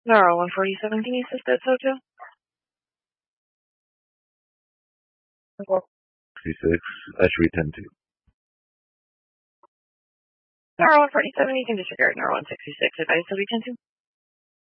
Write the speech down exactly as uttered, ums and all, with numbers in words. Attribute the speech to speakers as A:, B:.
A: Nara one forty-seven, can you assist at Soto?
B: sixty-six, that should be ten two.
A: Nara one forty-seven, you can disregard Nara one sixty-six, advice will be ten two.